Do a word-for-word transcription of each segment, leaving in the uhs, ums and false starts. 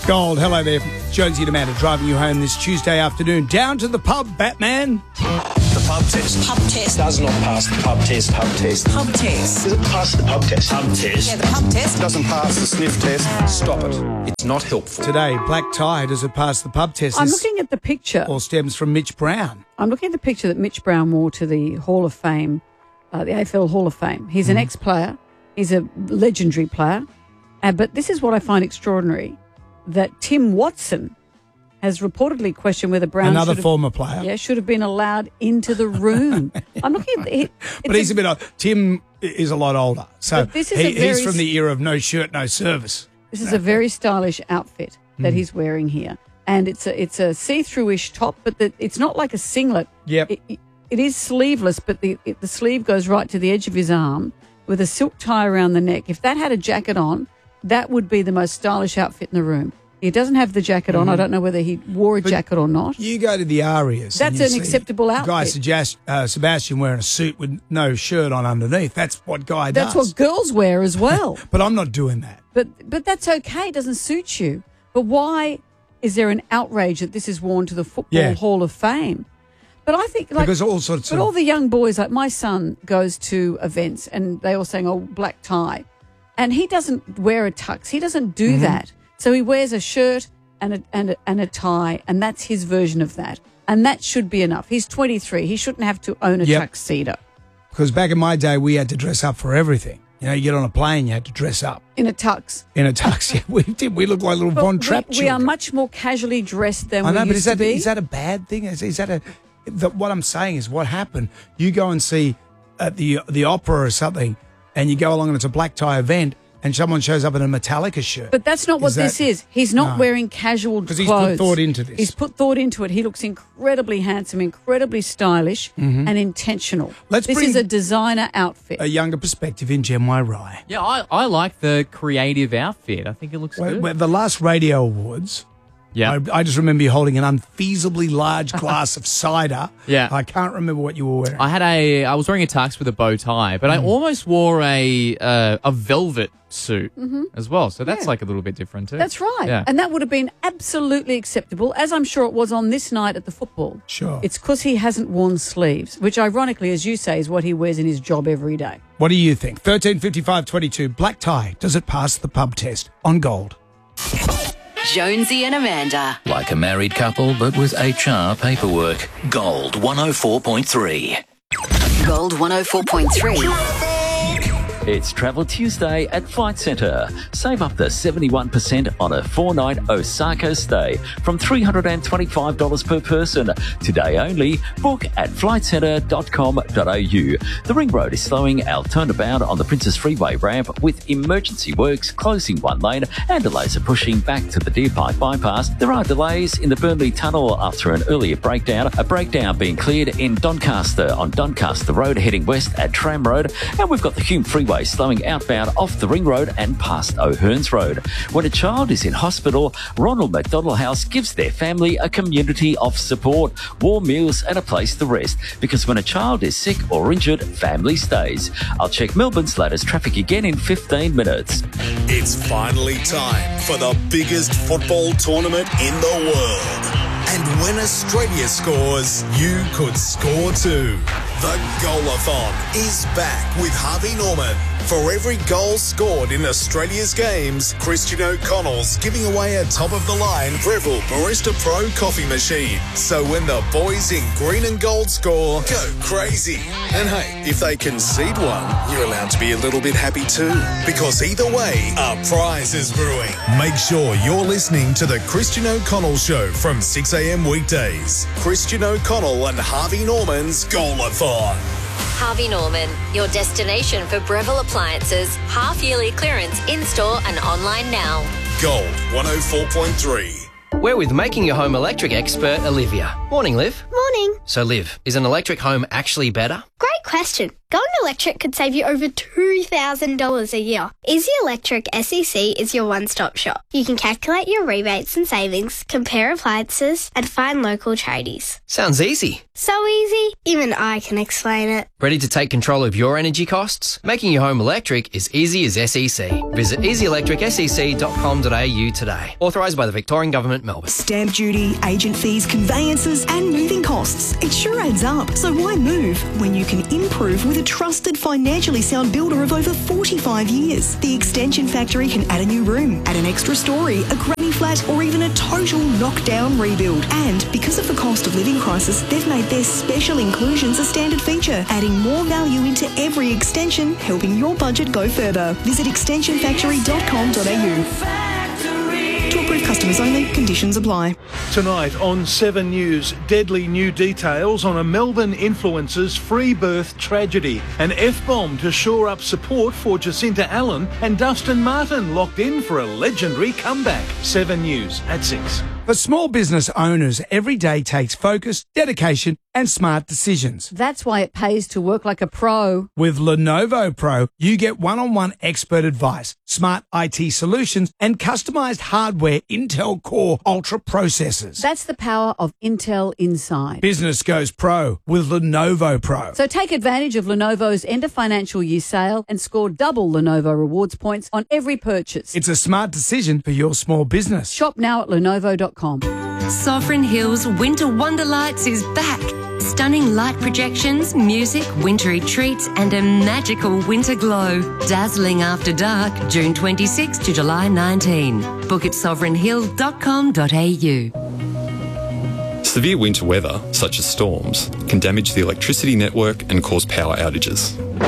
Gold, hello there. Jonesy and Amanda driving you home this Tuesday afternoon. Down to the pub, Batman. The pub test. Pub test. Does not pass the pub test. Pub test. Pub test. Does it pass the pub test? Pub test. Yeah, the pub test. Doesn't pass the sniff test. Stop it. It's not helpful. Today, black tie, does it pass the pub test? I'm This looking at the picture. all stems from Mitch Brown. I'm looking at the picture that Mitch Brown wore to the Hall of Fame, uh, the A F L Hall of Fame. He's an ex-player. He's a legendary player. Uh, but this is what I find extraordinary, that Tim Watson has reportedly questioned whether Brown Another should have, former player. yeah, should have been allowed into the room. I'm looking at it. But he's a, bit... old. Tim is a lot older. So But this is he, a very he's from s- the era of no shirt, no service. This is a very stylish outfit that Hmm. he's wearing here. And it's a it's a see-through-ish top, but the, it's not like a singlet. Yep. It, it, it is sleeveless, but the it, the sleeve goes right to the edge of his arm with a silk tie around the neck. If that had a jacket on, that would be the most stylish outfit in the room. He doesn't have the jacket on. I don't know whether he wore a But jacket or not. You go to the Arias. and That's you an see acceptable outfit. Guy Sebastian, uh, Sebastian wearing a suit with no shirt on underneath. That's what Guy That's does. what girls wear as well. But I'm not doing that. But but that's okay. It doesn't suit you. But why is there an outrage that this is worn to the Football Yeah. Hall of Fame? But I think like Because all sorts but of... all the young boys, like my son goes to events and they all saying, "Oh, black tie," and he doesn't wear a tux. He doesn't do Mm-hmm. that. So he wears a shirt and a, and a and a tie, and that's his version of that. And that should be enough. He's twenty-three. He shouldn't have to own a Yep. tuxedo. Because back in my day, we had to dress up for everything. You know, you get on a plane, you had to dress up In a tux. in a tux. Yeah, we did. We looked like little But Von we, Trapp we are children. much more casually dressed than I know, we but used is that, to be. is that a bad thing? Is, is that a... The, what I'm saying is what happened. You go and see at the the opera or something, and you go along and it's a black tie event, and someone shows up in a Metallica shirt. But that's not what Is that- this is. He's not No. wearing casual clothes. Because he's put thought into this. He's put thought into it. He looks incredibly handsome, incredibly stylish, and intentional. Mm-hmm. Let's this bring is a designer outfit. a younger perspective in Gem Y Rye. Yeah, I, I like the creative outfit. I think it looks Well, good. well, the last radio awards, yeah. I, I just remember you holding an unfeasibly large glass of cider. Yeah. I can't remember what you were wearing. I had a. I was wearing a tux with a bow tie, but I Mm. almost wore a uh, a velvet suit as well. So that's Yeah. like a little bit different too. That's right. Yeah. And that would have been absolutely acceptable, as I'm sure it was on this night at the football. Sure. It's because he hasn't worn sleeves, which ironically, as you say, is what he wears in his job every day. What do you think? thirteen fifty-five twenty-two, black tie. Does it pass the pub test on Gold? Jonesy and Amanda. Like a married couple, but with H R paperwork. Gold one oh four point three. Gold one oh four point three. It's Travel Tuesday at Flight Centre. Save up to seventy-one percent on a four-night Osaka stay from three hundred twenty-five dollars per person. Today only, book at flight centre dot com dot a u. The Ring Road is slowing our turnabout on the Princess Freeway ramp with emergency works closing one lane and delays are pushing back to the Deer Park bypass. There are delays in the Burnley Tunnel after an earlier breakdown. A breakdown being cleared in Doncaster on Doncaster Road heading west at Tram Road. And we've got the Hume Freeway slowing outbound off the Ring Road and past O'Hearns Road. When a child is in hospital, Ronald McDonald House gives their family a community of support, warm meals and a place to rest. Because when a child is sick or injured, family stays. I'll check Melbourne's latest traffic again in fifteen minutes. It's finally time for the biggest football tournament in the world. And when Australia scores, you could score too. The Goal-a-thon is back with Harvey Norman. For every goal scored in Australia's games, Christian O'Connell's giving away a top-of-the-line Breville Barista Pro coffee machine. So when the boys in green and gold score, go crazy. And hey, if they concede one, you're allowed to be a little bit happy too. Because either way, a prize is brewing. Make sure you're listening to the Christian O'Connell Show from six a.m. weekdays. Christian O'Connell and Harvey Norman's Goal-a-thon. Harvey Norman, your destination for Breville appliances, half-yearly clearance in-store and online now. Gold one oh four point three. We're with Making Your Home Electric expert Olivia. Morning, Liv. Morning. So, Liv, is an electric home actually better? Great question. Going electric could save you over two thousand dollars a year. Easy Electric S E C is your one-stop shop. You can calculate your rebates and savings, compare appliances, and find local tradies. Sounds easy. So easy, even I can explain it. Ready to take control of your energy costs? Making your home electric is easy as S E C. Visit easy electric s e c dot com dot a u today. Authorised by the Victorian Government, Melbourne. Stamp duty, agent fees, conveyances and moving costs. It sure adds up. So why move when you can improve with a trusted, financially sound builder of over forty-five years? The Extension Factory can add a new room, add an extra story, a granny flat or even a total knockdown rebuild. And because of the cost of living crisis, they've made their special inclusions a standard feature, adding more value into every extension, helping your budget go further. Visit extension factory dot com dot a u. To approved customers only, conditions apply. Tonight on Seven News, deadly new details on a Melbourne influencer's free birth tragedy. An F-bomb to shore up support for Jacinta Allen, and Dustin Martin locked in for a legendary comeback. Seven News at six. For small business owners, every day takes focus, dedication and smart decisions. That's why it pays to work like a pro. With Lenovo Pro, you get one-on-one expert advice, smart I T solutions and customized hardware Intel Core Ultra processors. That's the power of Intel Inside. Business goes pro with Lenovo Pro. So take advantage of Lenovo's end of financial year sale and score double Lenovo rewards points on every purchase. It's a smart decision for your small business. Shop now at lenovo dot com. Sovereign Hills Winter Wonderlights is back. Stunning light projections, music, wintry treats and a magical winter glow. Dazzling after dark, June twenty-sixth to July nineteenth. Book at sovereign hill dot com dot a u. Severe winter weather, such as storms, can damage the electricity network and cause power outages.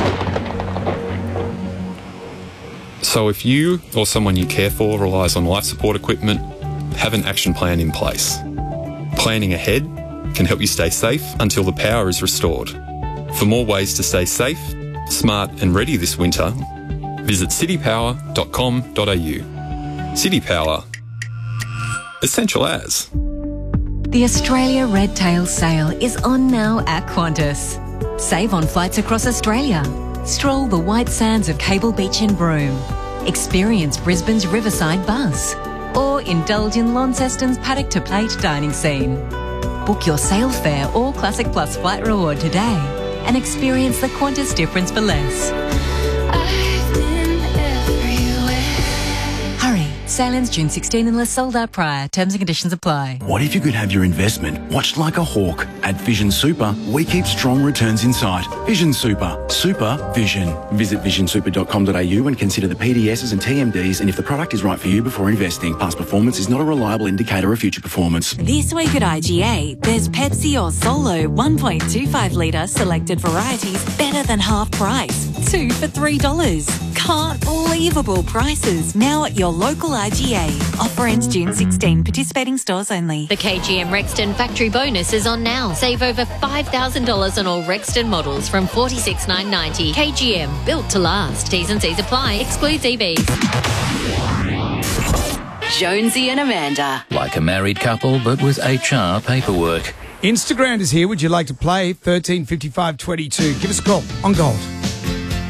So if you or someone you care for relies on life support equipment, have an action plan in place. Planning ahead can help you stay safe until the power is restored. For more ways to stay safe, smart and ready this winter, visit city power dot com dot a u. City Power. Essential as. The Australia Red Tail Sale is on now at Qantas. Save on flights across Australia. Stroll the white sands of Cable Beach in Broome. Experience Brisbane's Riverside Bus. Or indulge in Launceston's paddock to plate dining scene. Book your sale fare or Classic Plus flight reward today and experience the Qantas difference for less. Hurry, sale ends June sixteenth unless sold out prior. Terms and conditions apply. What if you could have your investment watched like a hawk? At Vision Super, we keep strong returns in sight. Vision Super. Super Vision. Visit vision super dot com dot a u and consider the P D Ss and T M Ds and if the product is right for you before investing. Past performance is not a reliable indicator of future performance. This week at I G A, there's Pepsi or Solo one point two five litre selected varieties better than half price. Two for three dollars. Can't believable prices now at your local I G A. Offer ends June sixteenth. Participating stores only. The K G M Rexton factory bonus is on now. Save over five thousand dollars on all Rexton models from forty-six thousand nine hundred ninety dollars. K G M, built to last. T's and C's apply. Excludes E Bs. Jonesy and Amanda. Like a married couple, but with H R paperwork. Instagram is here. Would you like to play? thirteen fifty-five twenty-two. Give us a call on Gold.